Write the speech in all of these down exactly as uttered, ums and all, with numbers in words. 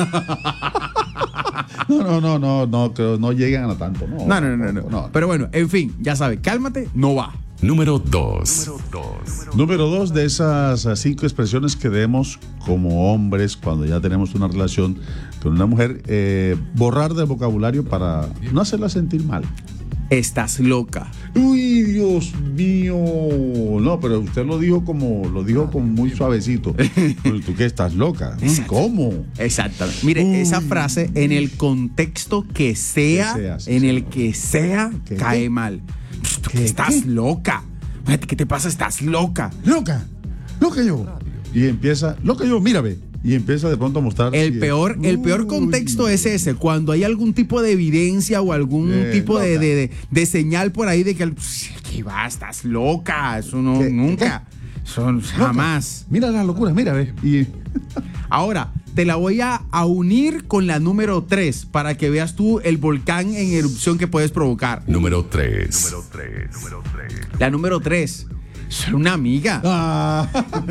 No, no, no, no, no, creo, no llegan a tanto, no. No, no, no, no, no. Pero bueno, en fin, ya sabe, cálmate, no va. Número dos. Número dos de esas uh, cinco expresiones que debemos como hombres cuando ya tenemos una relación con una mujer, eh, borrar del vocabulario para no hacerla sentir mal. Estás loca. Uy, Dios mío. No, pero usted lo dijo como, lo dijo como muy suavecito. Pero ¿tú qué estás loca? Exacto. ¿Cómo? Exactamente. Mire, Uy. esa frase en el contexto que sea, Que sea, sí, en sí. el que sea, ¿Qué? cae mal. ¿Qué? Estás ¿Qué? loca. Fíjate, ¿qué te pasa? Estás loca. Loca, loca yo. Y empieza, loca yo, mírame. Y empieza de pronto a mostrar. El si- peor, el peor Uy. contexto es ese, cuando hay algún tipo de evidencia o algún Eh, tipo de, loca. de, de- de señal por ahí de que, que va, estás loca, eso no, ¿Qué? nunca, eso Loca. jamás. Mira la locura, mira, ve. Y Ahora, te la voy a, a unir con la número tres para que veas tú el volcán en erupción que puedes provocar. Número tres. La número tres, soy una amiga. ah,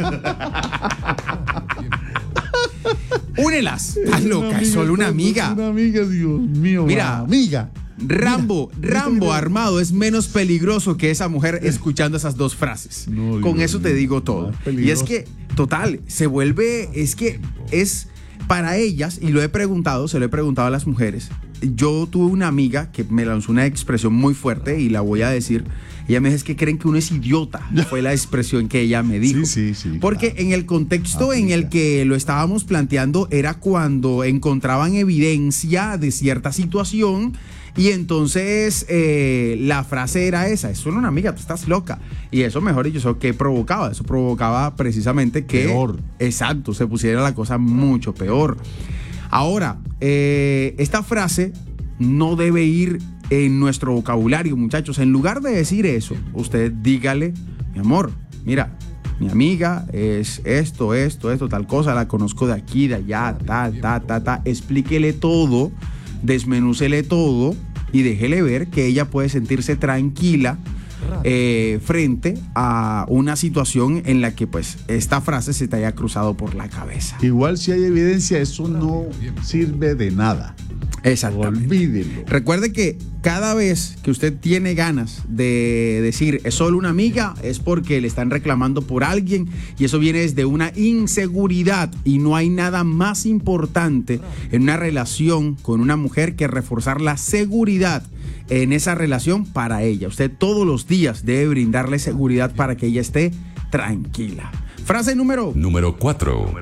Únelas. Estás loca, es solo una amiga. Una amiga, Dios mío. Mira. una amiga. Rambo, Mira, Rambo mira. armado es menos peligroso que esa mujer escuchando esas dos frases. No, Con Dios eso te mío, digo todo. más Y es peligroso. que, total, se vuelve, es que es para ellas, y lo he preguntado, se lo he preguntado a las mujeres. Yo tuve una amiga que me lanzó una expresión muy fuerte y la voy a decir. Ella me dijo, es que creen que uno es idiota. Fue la expresión que ella me dijo. Sí, sí, sí, Porque claro. en el contexto en el que lo estábamos planteando era cuando encontraban evidencia de cierta situación y entonces eh, la frase era esa, es solo una amiga, tú estás loca. Y eso, mejor dicho, ¿eso qué provocaba? Eso provocaba precisamente que... Peor. Exacto, se pusiera la cosa mucho peor. Ahora, eh, esta frase no debe ir en nuestro vocabulario, muchachos. En lugar de decir eso, usted dígale, mi amor, mira, mi amiga es esto, esto, esto, tal cosa, la conozco de aquí, de allá, tal, ta, ta, ta. Explíquele todo, desmenúcele todo y déjele ver que ella puede sentirse tranquila eh, frente a una situación en la que pues esta frase se te haya cruzado por la cabeza. Igual si hay evidencia, eso no sirve de nada. Exactamente. Olvídenlo. Recuerde que cada vez que usted tiene ganas de decir es solo una amiga, es porque le están reclamando por alguien y eso viene desde una inseguridad y no hay nada más importante en una relación con una mujer que reforzar la seguridad en esa relación para ella. Usted todos los días debe brindarle seguridad para que ella esté tranquila. Frase número... Número cuatro.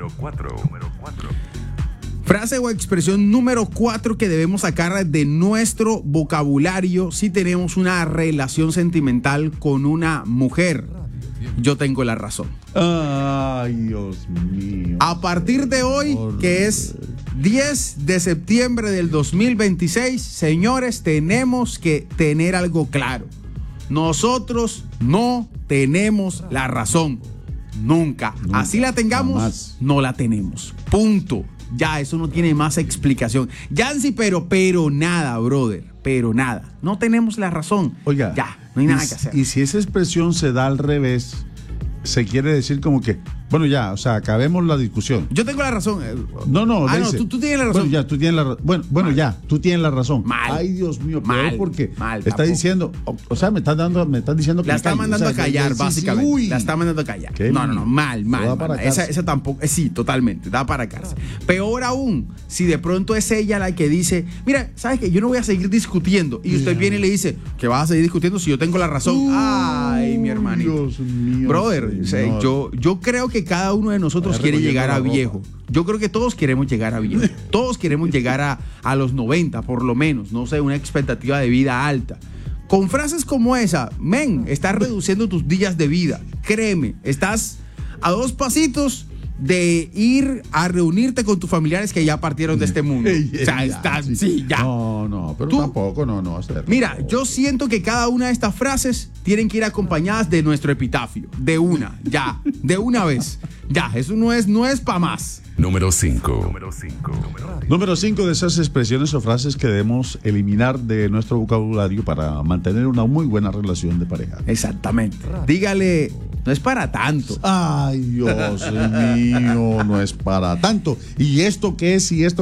Frase o expresión número cuatro que debemos sacar de nuestro vocabulario si tenemos una relación sentimental con una mujer. Yo tengo la razón. Ay, Dios mío. A partir de hoy, Por- que es diez de septiembre del dos mil veintiséis, señores, tenemos que tener algo claro. Nosotros no tenemos la razón. Nunca. Nunca, Así la tengamos, jamás. no la tenemos. Punto. Ya, eso no tiene más explicación. Yancy, pero, pero nada, brother. Pero nada. No tenemos la razón. Oiga, Ya, no hay nada y, que hacer. Y si esa expresión se da al revés, se quiere decir como que, bueno, ya, o sea, acabemos la discusión. Yo tengo la razón. No, no, Ah, no, dice, tú, tú tienes la razón. Bueno, ya, tú tienes la razón. Bueno, bueno, ya, tú tienes la razón. Mal. Ay, Dios mío, Mal, peor porque mal, está tampoco. diciendo, o, o sea, me estás dando, me estás diciendo que La me está calle, mandando o sea, a callar, sí, sí, básicamente. uy. La está mandando a callar. Qué No, no, no, mal, Eso mal. da mal, para mal. Esa, cárcel. esa tampoco, eh, sí, totalmente, da para cárcel. Peor aún, si de pronto es ella la que dice, mira, ¿sabes qué? Yo no voy a seguir discutiendo. Y usted Ya. viene y le dice, que vas a seguir discutiendo si yo tengo la razón. Uy, Ay, mi hermanito. Dios mío, Brother, o sea, señor. yo, yo creo que cada uno de nosotros Vaya quiere recogiendo llegar la a ropa. viejo. Yo creo que todos queremos llegar a viejo. Todos queremos llegar a, a los noventa, por lo menos. No sé, una expectativa de vida alta. Con frases como esa, men, estás reduciendo tus días de vida. Créeme, estás a dos pasitos de ir a reunirte con tus familiares que ya partieron de este mundo. Ey, O sea, ya, estás, sí, ya. No, no, pero Tú- tampoco, no, no. hacer- Mira, yo siento que cada una de estas frases tienen que ir acompañadas de nuestro epitafio. De una, ya, de una vez. Ya, eso no es, no es para más. Número cinco. Número cinco de esas expresiones o frases que debemos eliminar de nuestro vocabulario para mantener una muy buena relación de pareja. Exactamente. Dígale, no es para tanto. Ay, Dios mío, no es para tanto. ¿Y esto qué es? ¿Y esto